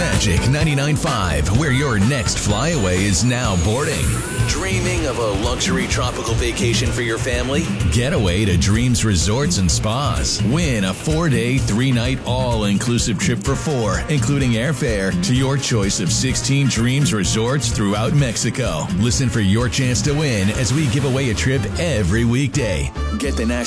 Magic 99.5, where your next flyaway is now boarding. Dreaming of a luxury tropical vacation for your family? Get away to Dreams Resorts and Spas. Win a 4-day, 3-night all-inclusive trip for 4, including airfare, to your choice of 16 Dreams Resorts throughout Mexico. Listen for your chance to win as we give away a trip every weekday. Get the